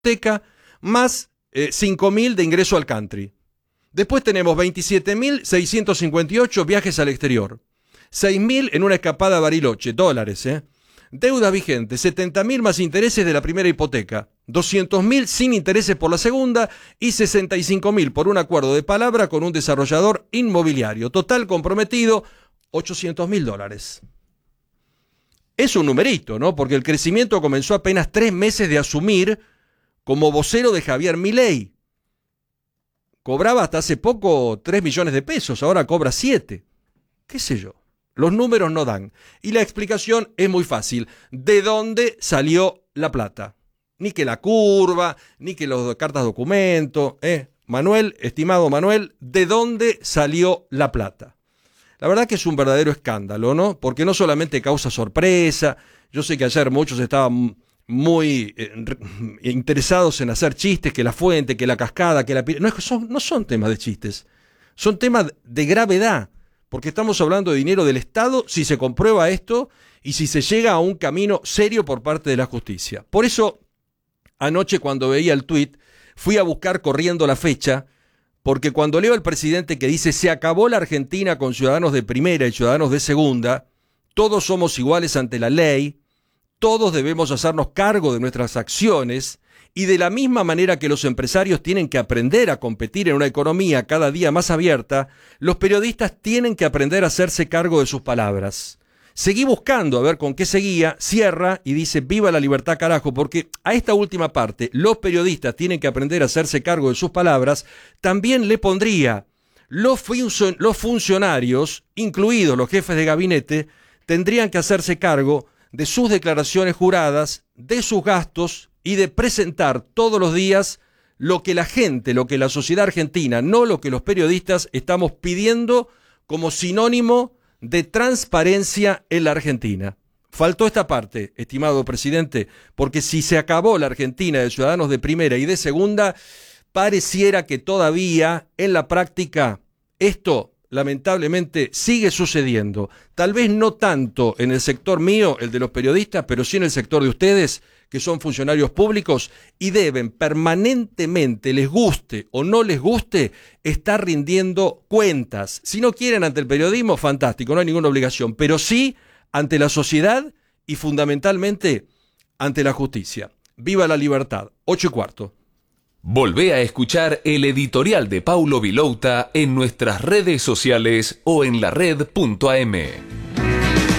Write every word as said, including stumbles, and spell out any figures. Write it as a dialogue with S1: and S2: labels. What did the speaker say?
S1: hipoteca, más eh, cinco mil de ingreso al country. Después tenemos veintisiete mil seiscientos cincuenta y ocho viajes al exterior, seis mil en una escapada a Bariloche, dólares, ¿eh? Deudas vigentes, setenta mil más intereses de la primera hipoteca, doscientos mil sin intereses por la segunda y sesenta y cinco mil por un acuerdo de palabra con un desarrollador inmobiliario. Total comprometido, ochocientos mil dólares. Es un numerito, ¿no? Porque el crecimiento comenzó apenas tres meses de asumir como vocero de Javier Milei. Cobraba hasta hace poco tres millones de pesos, ahora cobra siete. ¿Qué sé yo? Los números no dan. Y la explicación es muy fácil. ¿De dónde salió la plata? Ni que la curva, ni que las cartas documento. ¿eh? Manuel, estimado Manuel, ¿de dónde salió la plata? La verdad que es un verdadero escándalo, ¿no? Porque no solamente causa sorpresa. Yo sé que ayer muchos estaban muy eh, interesados en hacer chistes, que la fuente, que la cascada, que la... No, son, no son temas de chistes. Son temas de gravedad. Porque estamos hablando de dinero del Estado si se comprueba esto y si se llega a un camino serio por parte de la justicia. Por eso, anoche cuando veía el tuit, fui a buscar corriendo la fecha, porque cuando leo al presidente que dice se acabó la Argentina con ciudadanos de primera y ciudadanos de segunda, todos somos iguales ante la ley, todos debemos hacernos cargo de nuestras acciones, y de la misma manera que los empresarios tienen que aprender a competir en una economía cada día más abierta, los periodistas tienen que aprender a hacerse cargo de sus palabras. Seguí buscando a ver con qué seguía, cierra y dice viva la libertad carajo, porque a esta última parte, los periodistas tienen que aprender a hacerse cargo de sus palabras, también le pondría los, fun- los funcionarios, incluidos los jefes de gabinete, tendrían que hacerse cargo de sus declaraciones juradas, de sus gastos, y de presentar todos los días lo que la gente, lo que la sociedad argentina, no lo que los periodistas estamos pidiendo como sinónimo de transparencia en la Argentina. Faltó esta parte, estimado presidente, porque si se acabó la Argentina de ciudadanos de primera y de segunda, pareciera que todavía en la práctica esto lamentablemente sigue sucediendo. Tal vez no tanto en el sector mío, el de los periodistas, pero sí en el sector de ustedes, que son funcionarios públicos y deben permanentemente, les guste o no les guste, estar rindiendo cuentas. Si no quieren ante el periodismo, fantástico, no hay ninguna obligación, pero sí ante la sociedad y fundamentalmente ante la justicia. ¡Viva la libertad! Ocho y cuarto.
S2: Volvé a escuchar el editorial de Paulo Vilouta en nuestras redes sociales o en la red punto a m.